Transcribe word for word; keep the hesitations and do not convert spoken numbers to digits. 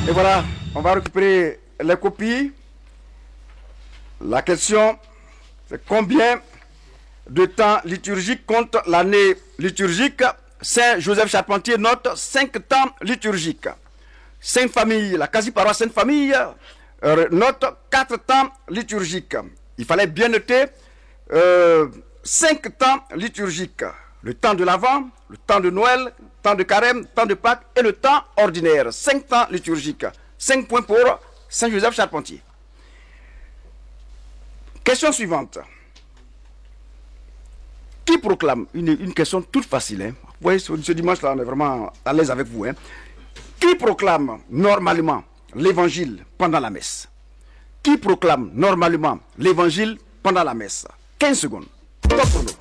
Et voilà, on va récupérer les copies. La question, c'est combien de temps liturgique compte l'année liturgique? Saint Joseph Charpentier note cinq temps liturgiques. Sainte Famille, la quasi-paroisse Sainte Famille euh, note quatre temps liturgiques. Il fallait bien noter euh, cinq temps liturgiques. Le temps de l'Avent, le temps de Noël, le temps de Carême, le temps de Pâques et le temps ordinaire. Cinq temps liturgiques. Cinq points pour Saint Joseph Charpentier. Question suivante. Qui proclame, une, une question toute facile, hein. Vous voyez, ce, ce dimanche-là, on est vraiment à l'aise avec vous. Hein. Qui proclame normalement l'évangile pendant la messe? Qui proclame normalement l'évangile pendant la messe? quinze secondes. Top chrono.